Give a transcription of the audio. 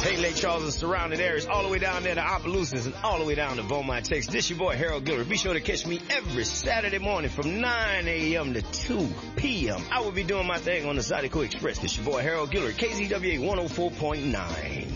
Hey, Lake Charles and surrounding areas, all the way down there to Opelousas and all the way down to Beaumont, Texas. This your boy, Harold Guillory. Be sure to catch me every Saturday morning from 9 a.m. to 2 p.m. I will be doing my thing on the Zydeco Express. This your boy, Harold Guillory, KZWA 104.9.